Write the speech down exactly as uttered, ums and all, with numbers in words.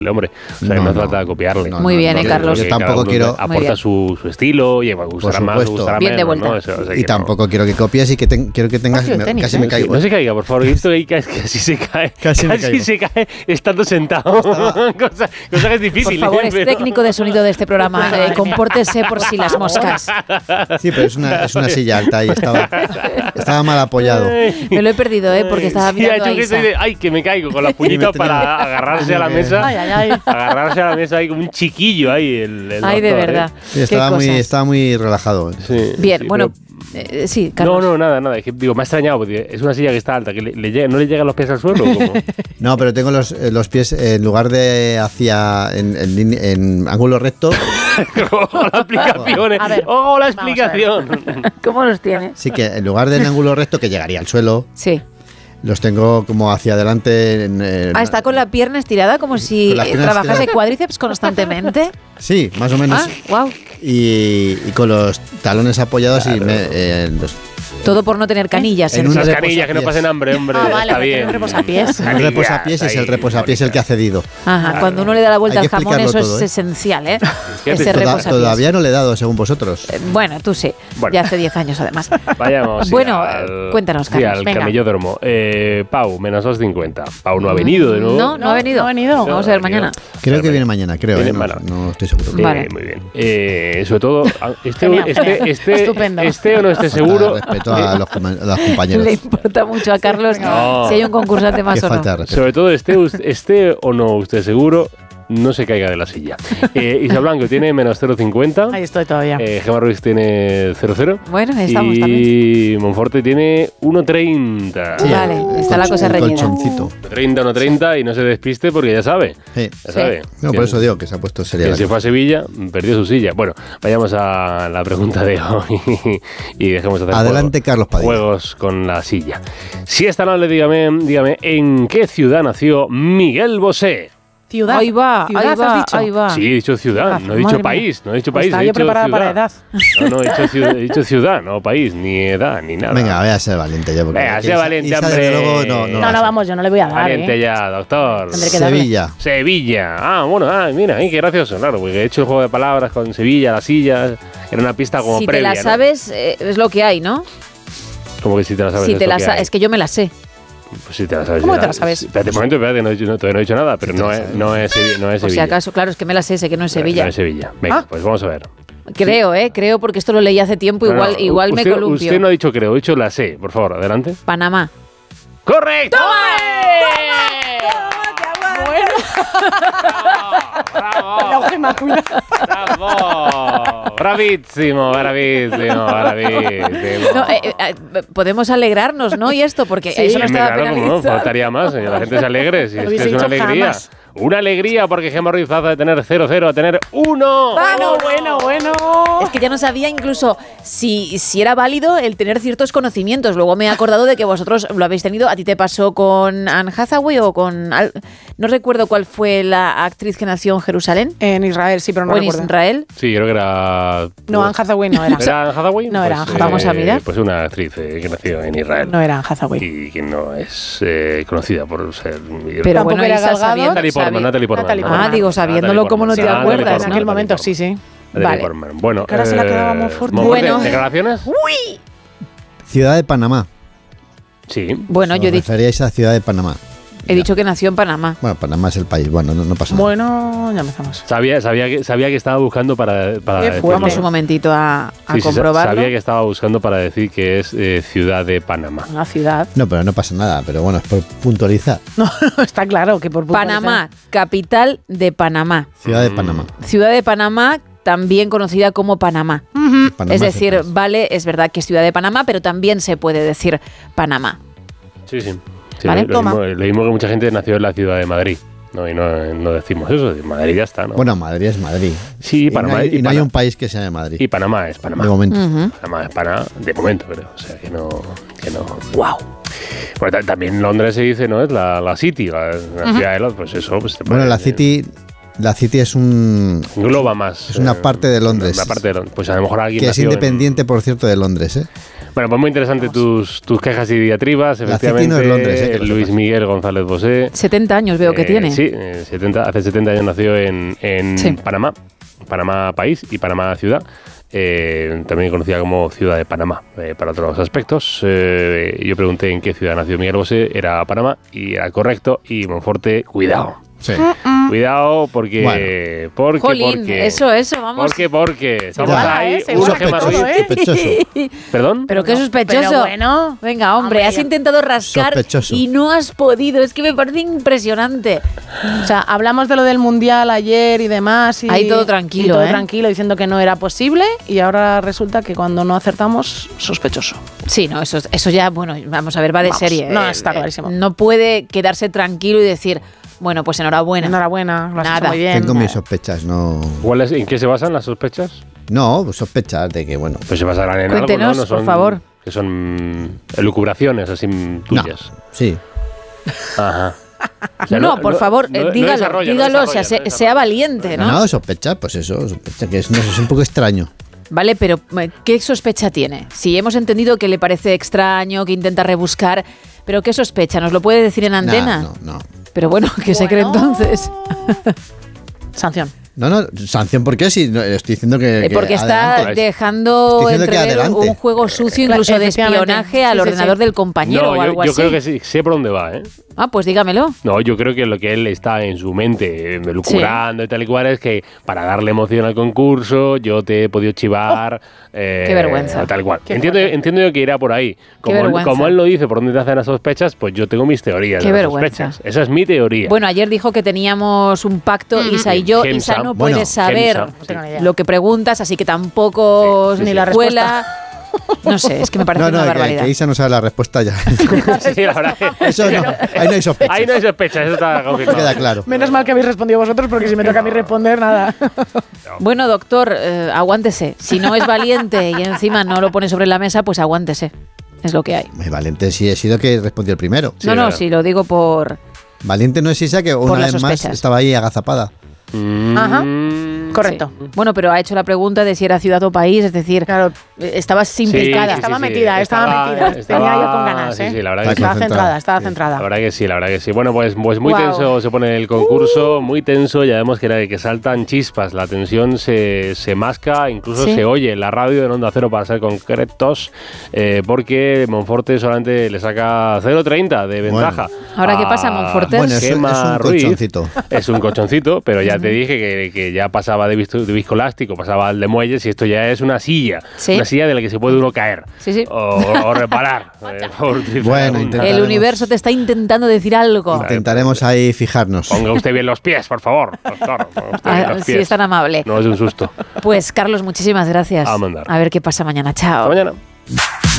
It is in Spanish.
hombre, o sea, no, no hace falta copiarle. No, Muy no, bien, no, eh, Carlos. Yo tampoco quiero... Aporta su, su estilo y gustará más, gustará bien menos, de vuelta. ¿no? Eso, o sea, y tampoco no. quiero que copies y que te, quiero que tengas... Me, tenis, casi ¿eh? me caigo. No se caiga, por favor. He visto que casi se cae. Casi, casi se cae estando sentado. cosa, cosa que es difícil. Por favor, ¿eh? es Pero... técnico de sonido de este programa. Eh, compórtese por si las moscas. Sí, pero es una, es una silla alta y estaba, estaba mal apoyado. Me lo he perdido, ¿eh? Porque estaba mirando sí, a Isa. De, ay, que me caigo con las puñitas para agarrarse a la mesa. Ay, ay, ay. Agarrarse a la mesa ahí como un chiquillo ahí. El, el ay, doctor, de verdad. ¿eh? Sí, estaba, muy, estaba muy relajado. Sí, bien, sí, bueno, pero... eh, sí, Carlos. No, no, nada, nada. Es que, digo, me ha extrañado porque es una silla que está alta, que le, le llega, no le llegan los pies al suelo. ¿Cómo? No, pero tengo los, los pies en lugar de hacia en, en, en ángulo recto. Ojo la explicación. Ojo la explicación. ¿Cómo los tiene? Sí, que en lugar de en ángulo recto que llegaría al suelo. Sí. Los tengo como hacia adelante. En, en, ah, está con la pierna estirada como si trabajase estirada. Cuádriceps constantemente. Sí, más o menos. Ah, wow. Y, y con los talones apoyados claro. y me, eh, los, todo por no tener canillas. En unas canillas que no pasen hambre, hombre. Ah, vale, está bien. Un reposapiés. Un reposapiés es el reposapiés el que ha cedido. Ajá, claro. Cuando uno le da la vuelta al jamón, eso todo, es ¿eh? esencial, ¿eh? Ese Toda, todavía no le he dado, según vosotros. Eh, bueno, tú sí. Bueno. Ya hace diez años, además. Vayamos. Bueno, al, cuéntanos, Carlos. Sí, al venga. camellódromo. Eh, Pau, menos dos cincuenta. Pau no ha venido de nuevo. No, no ha venido. No ha venido. Vamos a ver mañana. Creo que viene mañana, creo. Viene eh, no, bueno. no estoy seguro. Eh, vale. Muy bien. Eh, sobre todo, este, este, este, Estupendo. este o no esté seguro. Respeto a los, a los compañeros. Le importa mucho a Carlos no. si hay un concursante más o no. Sobre todo, esté, esté o no usted seguro, no se caiga de la silla. Eh, Isa Blanco tiene menos cero coma cincuenta. Ahí estoy todavía. Eh, Gemma Ruiz tiene cero coma cero. Bueno, ahí estamos y también. Y Monforte tiene uno coma treinta. Sí, vale, está la cosa reñida. uno treinta, uno treinta y no se despiste porque ya sabe. Sí. Ya sabe. No, por eso digo que se ha puesto seria. Que se fue a Sevilla, perdió su silla. Bueno, vayamos a la pregunta de hoy y dejemos de hacer Adelante, juegos, Carlos Padilla. juegos con la silla. Si esta noche, dígame, dígame, ¿en qué ciudad nació Miguel Bosé? Ciudad. Ahí va, ciudad, ahí va, dicho? ahí va. Sí, he dicho ciudad, no he dicho país, no he dicho país. Estaba he yo dicho preparada ciudad. para edad. No, no, he dicho, ciudad, he dicho ciudad, no país, ni edad, ni nada. Venga, voy a ser valiente ya. Venga, sea valiente, hombre. Luego, no, no, no, no, vamos, yo no le voy a dar. Valiente ¿eh? ya, doctor. Sevilla. Sevilla. Ah, bueno, ah, mira, ay, qué gracioso, claro, porque he hecho el juego de palabras con Sevilla, las sillas, era una pista como si previa. Si te la sabes, ¿no? eh, es lo que hay, ¿no? Como que si te la sabes. Si te la que sa- es que yo me la sé. Pues si te la sabes. ¿Cómo ya. te la sabes? Espérate un momento, espérate, no, no, todavía no he dicho nada, pero no es, no es, no es Por si Sevilla. acaso, claro, es que me la sé, sé que no es Sevilla. No, no es Sevilla. Venga, Ah. pues vamos a ver. Creo, ¿eh? Creo porque esto lo leí hace tiempo, No, igual, no, igual usted, me columpio. Usted no ha dicho creo, ha dicho la sé. Por favor, adelante. Panamá. ¡Correcto! La hoja inmaculada. ¡Bravo! ¡Bravísimo, bravísimo, bravísimo! No, eh, eh, podemos alegrarnos, ¿no? Y esto, porque Sí, eso no Hombre, estaba claro, como no, penalizado. faltaría más, la gente se alegre, si Lo es que hubiese es una dicho alegría. jamás. Una alegría porque Gemma Ruiz pasa de tener cero cero a tener uno. Bueno, bueno, bueno. Es que ya no sabía incluso si, si era válido el tener ciertos conocimientos. Luego me he acordado de que vosotros lo habéis tenido. ¿A ti te pasó con Anne Hathaway o con...? Al, no recuerdo cuál fue la actriz que nació en Jerusalén. En Israel, sí, pero no ¿O en recuerdo. Israel? Sí, creo que era... No, Anne Hathaway no era. ¿Era Anne Hathaway? No, era Anne Pues, Hathaway. Vamos a mirar. Pues una actriz eh, que nació en Israel. No era Anne Hathaway. Y que no es eh, conocida por ser... Pero Tampoco bueno, era Isa, Gal Gadot. sabiendo- Natalie Portman, sabi- Natalie Portman. Natalie Ah, Portman. digo, sabiéndolo, ¿cómo no te Natalie acuerdas, En no? aquel momento, sí, sí. Natalie Vale. Portman. Bueno, Que ahora se la eh, quedaba Monforte. Monforte, Bueno. ¿declaraciones? Ciudad de Panamá. Sí. Bueno, yo he Os dicho, referíais a Ciudad de Panamá. he dicho que nació en Panamá. Bueno, Panamá es el país. Bueno, no, no pasa nada. Bueno, ya empezamos. Sabía, sabía, que, sabía que estaba buscando para... para Qué decirlo. fuerte. Vamos un momentito a, a Sí, sí, comprobarlo. sabía que estaba buscando para decir que es eh, Ciudad de Panamá. Una ciudad. No, pero no pasa nada. Pero bueno, es por puntualizar. No, no, está claro que por Panamá, capital de Panamá. Ciudad de Mm. Panamá. Ciudad de Panamá, también conocida como Panamá. Panamá es el decir, país. vale, es verdad que es Ciudad de Panamá, pero también se puede decir Panamá. Sí, sí. Sí, Vale, lo, toma. mismo, lo mismo que mucha gente nació en la ciudad de Madrid. No, y no, no decimos eso. Madrid ya está, ¿no? Bueno, Madrid es Madrid. sí, Y Panamá. no hay, y y no hay Pana- un país que se llame Madrid. y Panamá es Panamá. De momento. Ujú. Panamá es Panamá, de momento, creo. O sea, que no... Que no. Wow. Bueno, ta- también Londres se dice, ¿no? Es la, la City, la, la ciudad de Londres. Pues eso... Pues te Bueno, pone- la City, la City es un Engloba más. es una eh, parte de Londres. Una parte de Londres. Pues a lo mejor alguien que es nació en- independiente, por cierto, de Londres, ¿eh? Bueno, pues muy interesante tus, tus quejas y diatribas, La efectivamente. City no es Londres, eh, que lo Luis sepas. Miguel González Bosé. setenta años veo que Eh, tiene. Sí, eh, setenta, hace setenta años nació en, en Sí. Panamá, Panamá país y Panamá ciudad. Eh, también conocida como Ciudad de Panamá, eh, para otros aspectos. Eh, yo pregunté en qué ciudad nació Miguel Bosé, era Panamá, y era correcto. Y Monforte, cuidado. Sí. Cuidado porque... Bueno. porque, Jolín, porque eso, eso, vamos. Porque, porque... Estamos guarda, ahí, eh, se uno guarda Gemma todo, Ruiz. ¿eh? Sospechoso. ¿Perdón? Pero qué No, sospechoso. pero bueno. Venga, hombre, Hombre, has ya. intentado rascar Sospechoso. y no has podido. Es que me parece impresionante. O sea, hablamos de lo del Mundial ayer y demás. Y, Ahí todo tranquilo, y todo ¿eh? tranquilo, diciendo que no era posible. Y ahora resulta que cuando no acertamos, sospechoso. Sí, no, eso, eso ya, bueno, vamos a ver, va de Vamos, serie. no, Eh, está eh, clarísimo. No puede quedarse tranquilo y decir, bueno, pues enhorabuena. Enhorabuena, lo has Nada. hecho muy bien. Tengo mis sospechas, no. ¿Cuál es- ¿En qué se basan las sospechas? No, pues sospechas de que, bueno. Pues se basarán en algo, ¿no? Cuéntenos, No son, por favor. Que son elucubraciones así tuyas. Sí. Ajá. O sea, no, por favor, eh, no dígalo, desarrolla, no dígalo, o desarrolla, sea, no se- sea desarrolla. valiente, ¿no? No, sospechas, pues eso, sospecha, que es, no sé, es un poco extraño. Vale, pero eh, ¿qué sospecha tiene? Si hemos entendido que le parece extraño, que intenta rebuscar, pero ¿qué sospecha? ¿Nos lo puede decir en antena? Nah, no, no. Pero bueno, ¿qué se cree Bueno. entonces? Sanción. No, no, sanción, ¿por qué? Si no, estoy diciendo que. Eh, que Porque está adelante. dejando Estoy diciendo que entrever adelante. un juego sucio, Claro, incluso de efectivamente. espionaje al Sí, sí, ordenador sí. del compañero No, o yo, algo yo así. creo que sí, sé por dónde va, ¿eh? Ah, pues dígamelo. No, yo creo que lo que él está en su mente, eh, lucubrando y tal y cual, es que para darle emoción al concurso, yo te he podido chivar. eh, Qué vergüenza. Tal cual. Qué Entiendo, fuerte. entiendo yo que irá por ahí. Como, vergüenza. como él lo dice, por dónde te hacen las sospechas, pues yo tengo mis teorías Qué de las vergüenza. sospechas. Esa es mi teoría. Bueno, ayer dijo que teníamos un pacto, Isa y yo. Gemsa. Isa no Bueno, puede saber Gemsa, No tengo ni idea. lo que preguntas, así que tampoco Sí, sí, ni sí. la La respuesta. No sé, es que me parece No, no, una que, barbaridad. que Isa no sabe la respuesta ya. sí, la verdad que- Eso no, ahí no hay sospecha. Ahí no hay sospechas, eso está confirmado. Queda claro. Menos mal que habéis respondido vosotros, porque si me toca a mí responder, nada. Bueno, doctor, eh, aguántese. Si no es valiente y encima no lo pone sobre la mesa, pues aguántese. Es lo que hay. Muy valiente sí he sido que respondió el primero. Sí, no, no, claro. sí, lo digo por... Valiente no es Isa, que una las vez más sospechas. estaba ahí agazapada. Mm, Ajá. Correcto. Sí. Bueno, pero ha hecho la pregunta de si era ciudad o país, es decir, Claro, eh, estabas sí, implicada. sí, Estaba sí, metida, estaba metida. Tenía yo con ganas, sí, ¿eh? sí, la verdad que Está sí. Estaba concentrada. centrada, estaba Sí. centrada. La verdad que sí, la verdad que sí. Bueno, pues, pues muy Guau. tenso se pone el concurso, muy tenso, ya vemos que, era de que saltan chispas, la tensión se, se masca, incluso Sí. se oye en la radio en Onda Cero para ser concretos, eh, porque Monforte solamente le saca cero coma treinta de ventaja. Ahora, ¿qué a pasa, Monforte? Bueno, es, es Gemma un Ruiz. colchoncito. Es un colchoncito, pero ya te dije que, que ya pasaba de, visto- de viscoelástico, pasaba al de muelles y esto ya es una silla. Sí. Una silla de la que se puede uno caer. Sí, sí. O, o reparar. eh, por utilizar Bueno, una- intentaremos. El universo te está intentando decir algo. Intentaremos ahí fijarnos. Ponga usted bien los pies, por favor. Doctor, ponga usted bien Ah, los si pies. es tan amable. No es un susto. Pues, Carlos, muchísimas gracias. A mandar. A ver qué pasa mañana. Chao. Hasta mañana.